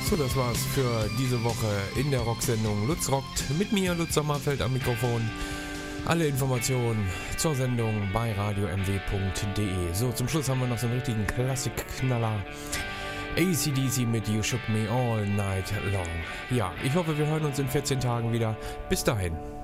So, das war's für diese Woche in der Rocksendung Lutz rockt. Mit mir, Lutz Sommerfeld am Mikrofon. Alle Informationen zur Sendung bei radiomw.de. So, zum Schluss haben wir noch so einen richtigen Klassik-Knaller. AC/DC mit You Shook Me All Night Long. Ja, ich hoffe, wir hören uns in 14 Tagen wieder. Bis dahin.